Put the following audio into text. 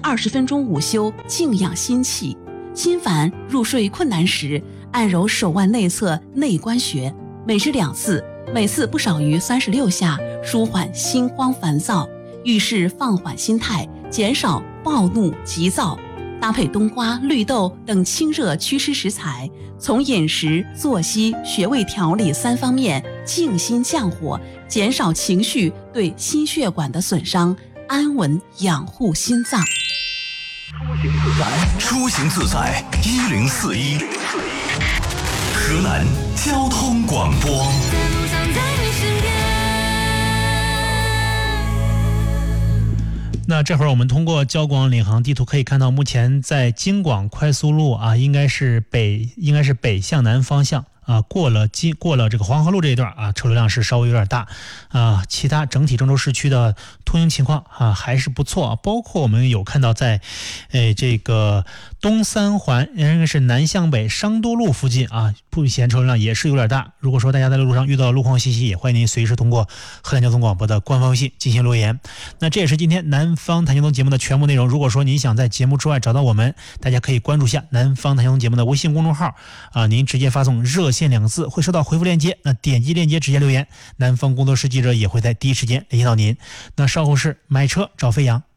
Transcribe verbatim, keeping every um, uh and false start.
二十分钟午休，静养心气。心烦入睡困难时，按揉手腕内侧内关穴，每日两次，每次不少于三十六下，舒缓心慌烦躁。遇事放缓心态，减少暴怒急躁。搭配冬瓜、绿豆等清热祛湿食材，从饮食、作息、穴位调理三方面静心降火，减少情绪对心血管的损伤，安稳养护心脏。 出行自在一零四一，河南交通广播。 那这会儿我们通过交广领航地图可以看到，目前在京广快速路啊，应该是北应该是北向南方向啊，过了金过了这个黄河路这一段啊，车流量是稍微有点大啊。其他整体郑州市区的通行情况啊还是不错，包括我们有看到在，诶这个东三环应该是南向北商都路附近啊，目前车流量也是有点大。如果说大家在路上遇到路况信息，也欢迎您随时通过河南交通广播的官方微信进行留言。那这也是今天南方谈交通节目的全部内容。如果说您想在节目之外找到我们，大家可以关注下南方谈交通节目的微信公众号啊，您直接发送热线两个字会收到回复链接，那点击链接直接留言，南方工作室记者也会在第一时间联系到您。那稍后是买车找飞扬。